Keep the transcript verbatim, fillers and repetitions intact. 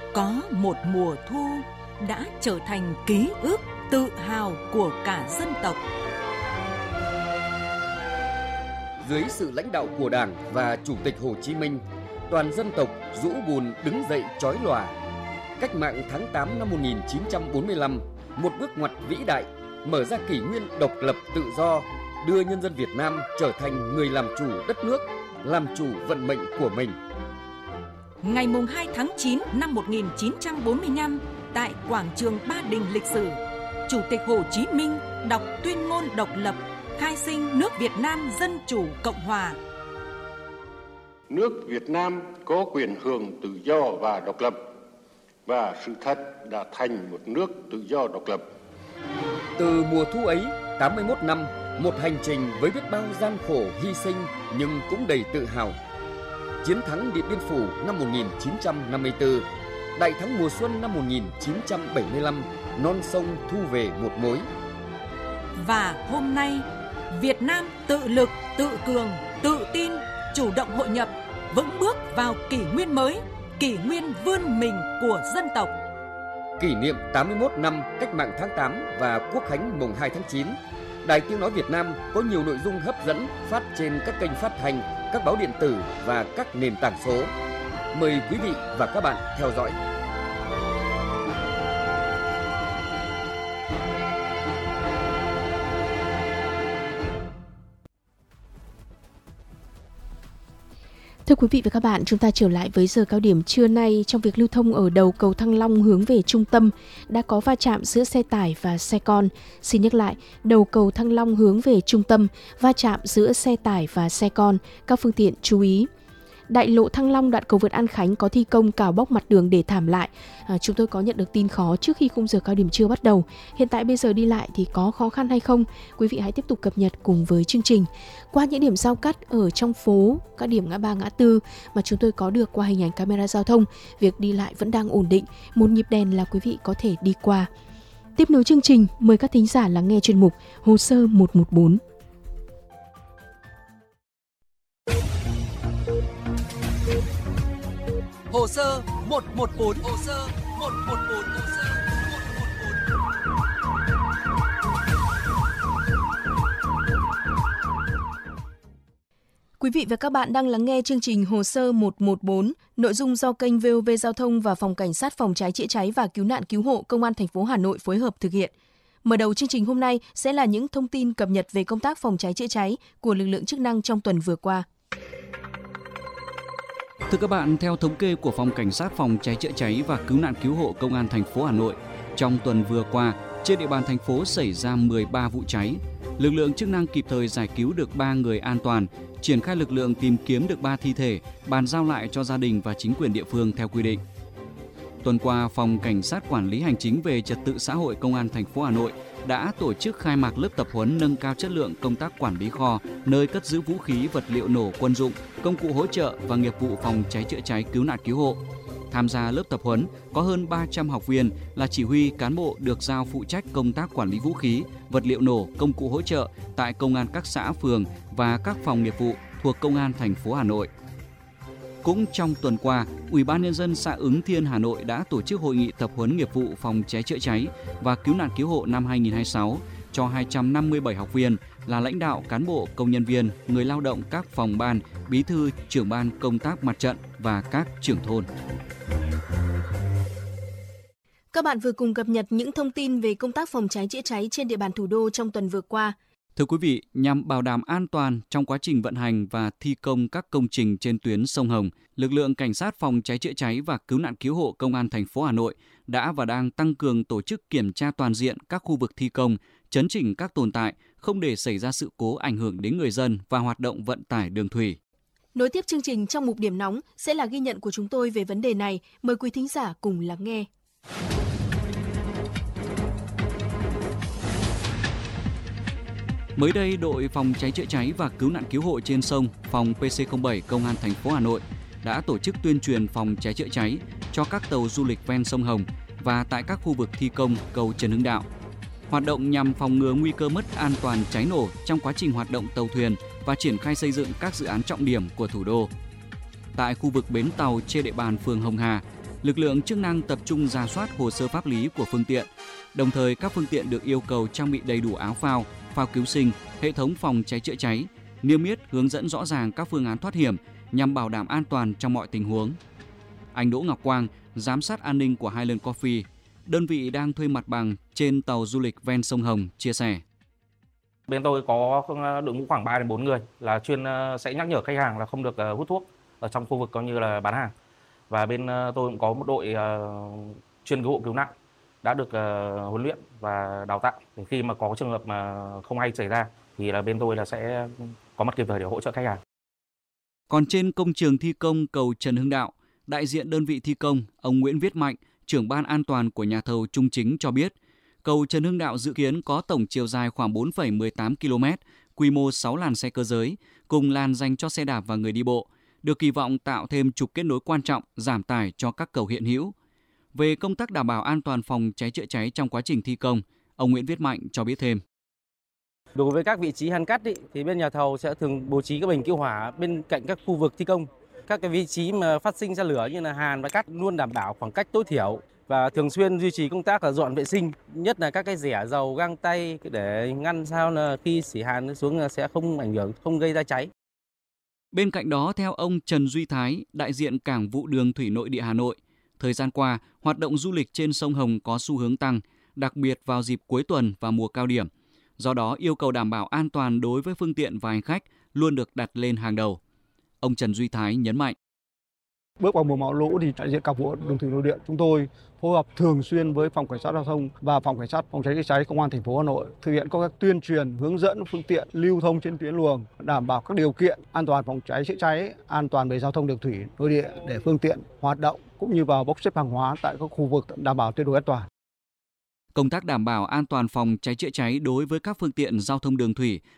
có một mùa thu đã trở thành ký ức tự hào của cả dân tộc. Dưới sự lãnh đạo của Đảng và Chủ tịch Hồ Chí Minh, toàn dân tộc rũ bùn đứng dậy chói lòa. Cách mạng tháng tám năm một nghìn chín trăm bốn mươi lăm, một bước ngoặt vĩ đại, mở ra kỷ nguyên độc lập tự do, đưa nhân dân Việt Nam trở thành người làm chủ đất nước, làm chủ vận mệnh của mình. Ngày hai tháng chín năm một nghìn chín trăm bốn mươi lăm, tại quảng trường Ba Đình lịch sử, Chủ tịch Hồ Chí Minh đọc tuyên ngôn độc lập, khai sinh nước Việt Nam Dân Chủ Cộng Hòa. Nước Việt Nam có quyền hưởng tự do và độc lập, và sự thật đã thành một nước tự do độc lập. Từ mùa thu ấy, tám mươi mốt năm, một hành trình với biết bao gian khổ hy sinh nhưng cũng đầy tự hào. Chiến thắng Điện Biên Phủ năm một nghìn chín trăm năm mươi tư, Đại thắng mùa xuân năm một nghìn chín trăm bảy mươi lăm, non sông thu về một mối. Và hôm nay, Việt Nam tự lực, tự cường, tự tin, chủ động hội nhập, vững bước vào kỷ nguyên mới, kỷ nguyên vươn mình của dân tộc. Kỷ niệm tám mươi mốt năm Cách mạng tháng tám và Quốc khánh mùng hai tháng chín, Đài Tiếng nói Việt Nam có nhiều nội dung hấp dẫn phát trên các kênh phát hành, các báo điện tử và các nền tảng số. Mời quý vị và các bạn theo dõi. Thưa quý vị và các bạn, chúng ta trở lại với giờ cao điểm trưa nay. Trong việc lưu thông ở đầu cầu Thăng Long hướng về trung tâm, đã có va chạm giữa xe tải và xe con. Xin nhắc lại, đầu cầu Thăng Long hướng về trung tâm, va chạm giữa xe tải và xe con. Các phương tiện chú ý. Đại lộ Thăng Long đoạn cầu vượt An Khánh có thi công cào bóc mặt đường để thảm lại. À, chúng tôi có nhận được tin khó trước khi khung giờ cao điểm trưa bắt đầu. Hiện tại bây giờ đi lại thì có khó khăn hay không? Quý vị hãy tiếp tục cập nhật cùng với chương trình. Qua những điểm giao cắt ở trong phố, các điểm ngã ba ngã tư mà chúng tôi có được qua hình ảnh camera giao thông, việc đi lại vẫn đang ổn định. Một nhịp đèn là quý vị có thể đi qua. Tiếp nối chương trình, mời các thính giả lắng nghe chuyên mục Hồ sơ một một bốn. Hồ sơ một một bốn, hồ sơ một một bốn, hồ sơ một một bốn. Quý vị và các bạn đang lắng nghe chương trình Hồ sơ một một bốn, nội dung do kênh vê o vê Giao thông và Phòng Cảnh sát Phòng cháy chữa cháy và Cứu nạn Cứu hộ Công an thành phố Hà Nội phối hợp thực hiện. Mở đầu chương trình hôm nay sẽ là những thông tin cập nhật về công tác phòng cháy chữa cháy của lực lượng chức năng trong tuần vừa qua. Thưa các bạn, theo thống kê của Phòng Cảnh sát Phòng cháy chữa cháy và Cứu nạn Cứu hộ Công an thành phố Hà Nội, trong tuần vừa qua, trên địa bàn thành phố xảy ra mười ba vụ cháy. Lực lượng chức năng kịp thời giải cứu được ba người an toàn, triển khai lực lượng tìm kiếm được ba thi thể, bàn giao lại cho gia đình và chính quyền địa phương theo quy định. Tuần qua, Phòng Cảnh sát Quản lý Hành chính về Trật tự xã hội Công an thành phố Hà Nội đã tổ chức khai mạc lớp tập huấn nâng cao chất lượng công tác quản lý kho, nơi cất giữ vũ khí, vật liệu nổ quân dụng, công cụ hỗ trợ và nghiệp vụ phòng cháy chữa cháy cứu nạn cứu hộ. Tham gia lớp tập huấn có hơn ba trăm học viên là chỉ huy cán bộ được giao phụ trách công tác quản lý vũ khí, vật liệu nổ, công cụ hỗ trợ tại công an các xã, phường và các phòng nghiệp vụ thuộc Công an thành phố Hà Nội. Cũng trong tuần qua, Ủy ban Nhân dân xã Ứng Thiên, Hà Nội đã tổ chức hội nghị tập huấn nghiệp vụ phòng cháy chữa cháy và cứu nạn cứu hộ năm hai nghìn không trăm hai mươi sáu cho hai trăm năm mươi bảy học viên là lãnh đạo, cán bộ, công nhân viên, người lao động các phòng ban, bí thư, trưởng ban công tác mặt trận và các trưởng thôn. Các bạn vừa cùng cập nhật những thông tin về công tác phòng cháy chữa cháy trên địa bàn thủ đô trong tuần vừa qua. Thưa quý vị, nhằm bảo đảm an toàn trong quá trình vận hành và thi công các công trình trên tuyến sông Hồng, lực lượng Cảnh sát Phòng cháy chữa cháy và Cứu nạn Cứu hộ Công an thành phố Hà Nội đã và đang tăng cường tổ chức kiểm tra toàn diện các khu vực thi công, chấn chỉnh các tồn tại, không để xảy ra sự cố ảnh hưởng đến người dân và hoạt động vận tải đường thủy. Nối tiếp chương trình trong mục điểm nóng sẽ là ghi nhận của chúng tôi về vấn đề này. Mời quý thính giả cùng lắng nghe. Mới đây, đội phòng cháy chữa cháy và cứu nạn cứu hộ trên sông, phòng pê xê không bảy Công an thành phố Hà Nội đã tổ chức tuyên truyền phòng cháy chữa cháy cho các tàu du lịch ven sông Hồng và tại các khu vực thi công cầu Trần Hưng Đạo. Hoạt động nhằm phòng ngừa nguy cơ mất an toàn cháy nổ trong quá trình hoạt động tàu thuyền và triển khai xây dựng các dự án trọng điểm của thủ đô. Tại khu vực bến tàu trên địa bàn phường Hồng Hà, lực lượng chức năng tập trung rà soát hồ sơ pháp lý của phương tiện. Đồng thời, các phương tiện được yêu cầu trang bị đầy đủ áo phao, phao cứu sinh, hệ thống phòng cháy chữa cháy, niêm yết hướng dẫn rõ ràng các phương án thoát hiểm nhằm bảo đảm an toàn trong mọi tình huống. Anh Đỗ Ngọc Quang, giám sát an ninh của Highland Coffee, đơn vị đang thuê mặt bằng trên tàu du lịch ven sông Hồng, chia sẻ. Bên tôi có đội ngũ khoảng ba đến bốn người là chuyên sẽ nhắc nhở khách hàng là không được hút thuốc ở trong khu vực coi như là bán hàng. Và bên tôi cũng có một đội chuyên cứu hộ cứu nạn đã được huấn luyện và đào tạo để khi mà có trường hợp mà không hay xảy ra thì là bên tôi là sẽ có mặt kịp thời để hỗ trợ khách hàng. Còn trên công trường thi công cầu Trần Hưng Đạo, đại diện đơn vị thi công, ông Nguyễn Viết Mạnh, trưởng ban an toàn của nhà thầu Trung Chính cho biết, cầu Trần Hưng Đạo dự kiến có tổng chiều dài khoảng bốn phẩy mười tám ki lô mét, quy mô sáu làn xe cơ giới, cùng làn dành cho xe đạp và người đi bộ, được kỳ vọng tạo thêm trục kết nối quan trọng, giảm tải cho các cầu hiện hữu. Về công tác đảm bảo an toàn phòng cháy chữa cháy trong quá trình thi công, ông Nguyễn Viết Mạnh cho biết thêm. Đối với các vị trí hàn cắt ý, thì bên nhà thầu sẽ thường bố trí các bình cứu hỏa bên cạnh các khu vực thi công. Các cái vị trí mà phát sinh ra lửa như là hàn và cắt luôn đảm bảo khoảng cách tối thiểu và thường xuyên duy trì công tác là dọn vệ sinh, nhất là các cái rẻ dầu, găng tay để ngăn sao là khi xỉ hàn xuống sẽ không ảnh hưởng, không gây ra cháy. Bên cạnh đó, theo ông Trần Duy Thái, đại diện Cảng vụ Đường thủy nội địa Hà Nội, thời gian qua, hoạt động du lịch trên sông Hồng có xu hướng tăng, đặc biệt vào dịp cuối tuần và mùa cao điểm. Do đó, yêu cầu đảm bảo an toàn đối với phương tiện và hành khách luôn được đặt lên hàng đầu. Ông Trần Duy Thái nhấn mạnh. Bước vào mùa mưa lũ thì đại diện Cảng vụ Đường thủy nội địa chúng tôi phối hợp thường xuyên với phòng cảnh sát giao thông và phòng cảnh sát phòng cháy chữa cháy công an thành phố Hà Nội thực hiện công tác tuyên truyền hướng dẫn phương tiện lưu thông trên tuyến luồng, đảm bảo các điều kiện an toàn phòng cháy chữa cháy, an toàn về giao thông đường thủy nội địa để phương tiện hoạt động cũng như vào bốc xếp hàng hóa tại các khu vực đảm bảo tuyệt đối an toàn. Công tác đảm bảo an toàn phòng cháy chữa cháy đối với các phương tiện giao thông đường thủy